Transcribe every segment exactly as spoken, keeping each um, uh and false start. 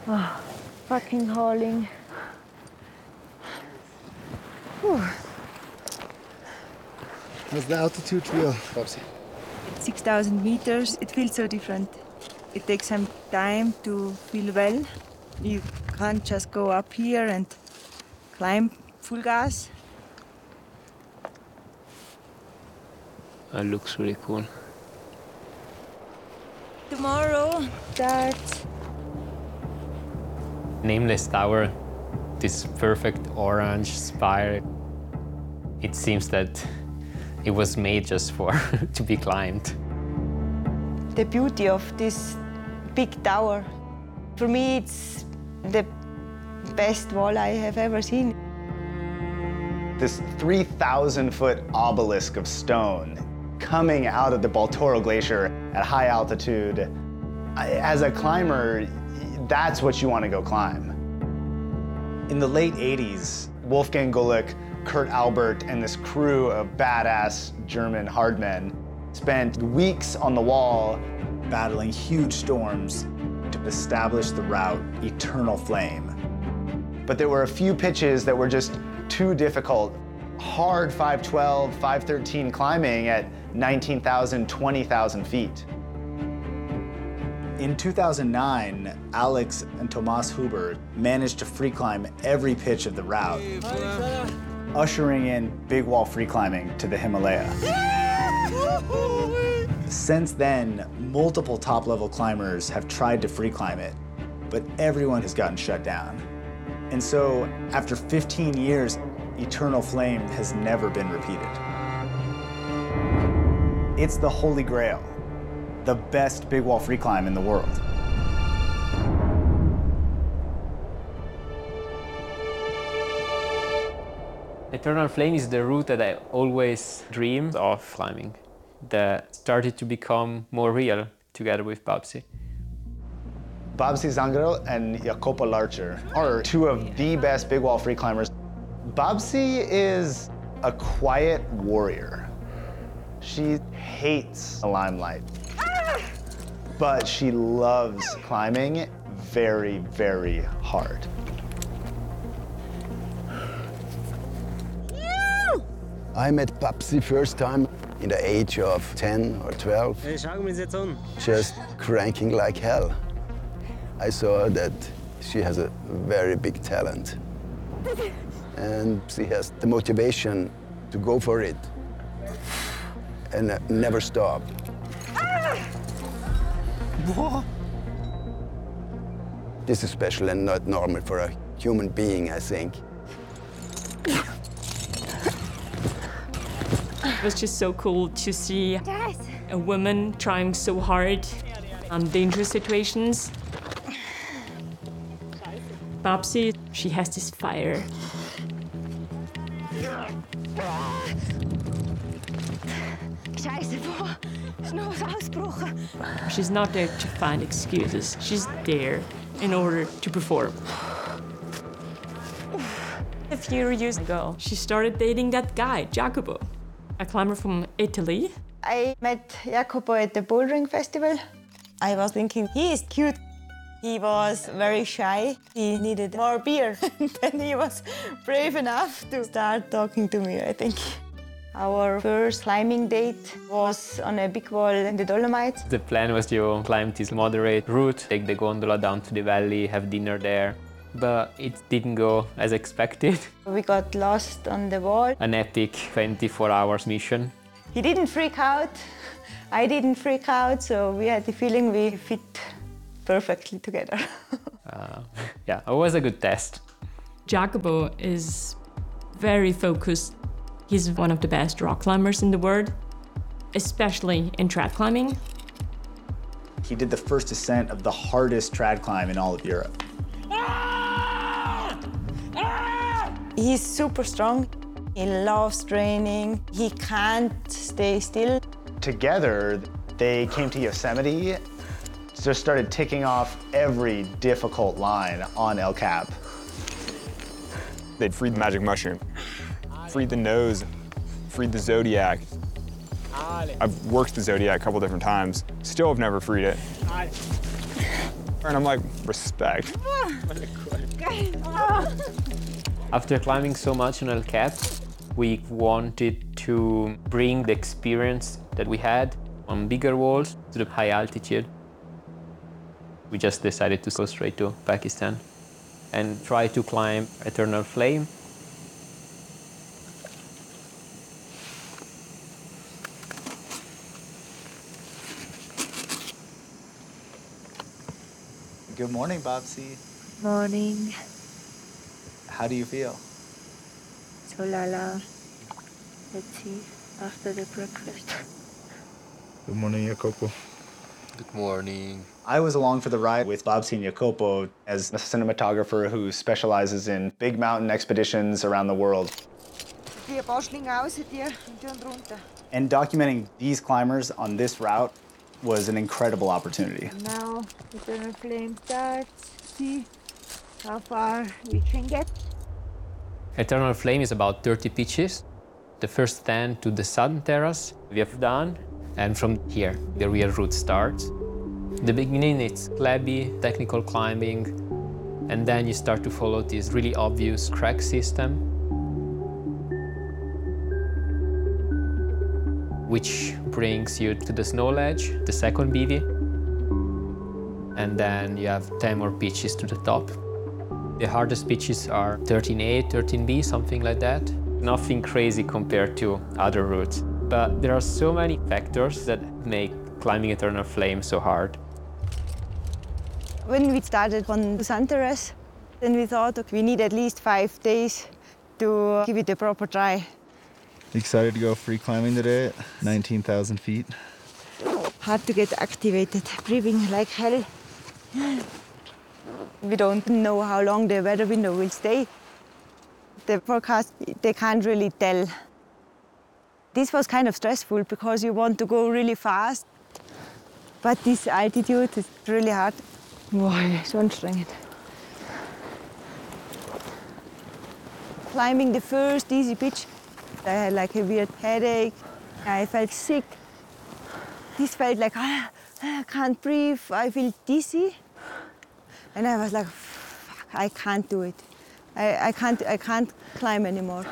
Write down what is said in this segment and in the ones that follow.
Oh, fucking hauling. Whew. How's the altitude feel, Babsi? six thousand meters, it feels so different. It takes some time to feel well. You can't just go up here and climb full gas. It looks really cool. Tomorrow starts. Nameless Tower, this perfect orange spire. It seems that it was made just for to be climbed. The beauty of this big tower. For me, it's the best wall I have ever seen. This three thousand foot obelisk of stone coming out of the Baltoro Glacier at high altitude. As a climber, that's what you want to go climb. In the late eighties, Wolfgang Gulick, Kurt Albert, and this crew of badass German hardmen spent weeks on the wall battling huge storms to establish the route Eternal Flame. But there were a few pitches that were just too difficult. Hard five twelve, five thirteen climbing at nineteen thousand, twenty thousand feet. In two thousand nine, Alex and Thomas Huber managed to free climb every pitch of the route, ushering in big wall free climbing to the Himalaya. Since then, multiple top-level climbers have tried to free climb it, but everyone has gotten shut down. And so, after fifteen years, Eternal Flame has never been repeated. It's the Holy Grail, the best big wall free climb in the world. Eternal Flame is the route that I always dreamed of climbing, that started to become more real together with Babsi. Babsi Zangaro and Jacopo Larcher are two of the best big wall free climbers. Babsi is a quiet warrior. She hates the limelight, but she loves climbing very, very hard. I met Babsi first time in the age of ten or twelve, just cranking like hell. I saw that she has a very big talent. And she has the motivation to go for it and uh, never stop. This is special and not normal for a human being, I think. It was just so cool to see a woman trying so hard on dangerous situations. Babsi, she has this fire. She's not there to find excuses. She's there in order to perform. A few years ago, she started dating that guy, Jacopo, a climber from Italy. I met Jacopo at the bouldering festival. I was thinking, he is cute. He was very shy. He needed more beer. Then he was brave enough to start talking to me, I think. Our first climbing date was on a big wall in the Dolomites. The plan was to climb this moderate route, take the gondola down to the valley, have dinner there. But it didn't go as expected. We got lost on the wall. An epic twenty-four hours mission. He didn't freak out. I didn't freak out, so we had the feeling we fit perfectly together. uh, yeah, it was a good test. Jacopo is very focused. He's one of the best rock climbers in the world, especially in trad climbing. He did the first ascent of the hardest trad climb in all of Europe. He's super strong. He loves training. He can't stay still. Together, they came to Yosemite, just started ticking off every difficult line on El Cap. They'd freed the magic mushroom, freed the nose, freed the Zodiac. I've worked the Zodiac a couple different times, still have never freed it. And I'm like, respect. After climbing so much on El Cap, we wanted to bring the experience that we had on bigger walls to the high altitude. We just decided to go straight to Pakistan and try to climb Eternal Flame. Good morning, Babsi. Morning. How do you feel? So lala. Let's see, after the breakfast. Good morning, Jacopo. Good morning. I was along for the ride with Babsi and Jacopo as a cinematographer who specializes in big mountain expeditions around the world. And documenting these climbers on this route was an incredible opportunity. Now, Eternal Flame starts. See how far we can get. Eternal Flame is about thirty pitches. The first stand to the Southern Terrace we have done, and from here the real route starts. The beginning it's flabby, technical climbing, and then you start to follow this really obvious crack system, which brings you to the snow ledge, the second B V, and then you have ten more pitches to the top. The hardest pitches are thirteen A, thirteen B, something like that. Nothing crazy compared to other routes, but there are so many factors that make climbing Eternal Flame so hard. When we started on the Sun Terrace, then we thought, okay, we need at least five days to give it a proper try. Excited to go free climbing today at nineteen thousand feet. Hard to get activated, breathing like hell. We don't know how long the weather window will stay. The forecast, they can't really tell. This was kind of stressful because you want to go really fast, but this altitude is really hard. Wow, so anstrengend. Climbing the first easy pitch, I had like a weird headache. I felt sick. This felt like, ah, I can't breathe, I feel dizzy. And I was like, fuck, I can't do it. I, I, can't, I can't climb anymore.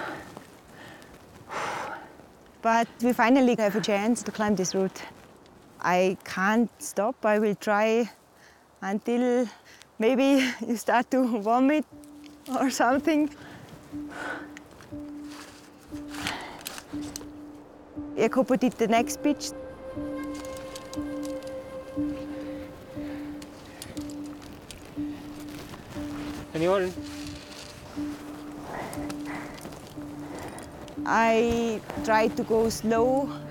But we finally have a chance to climb this route. I can't stop, I will try until maybe you start to vomit or something. Jacopo did the next pitch. Anyone? I tried to go slow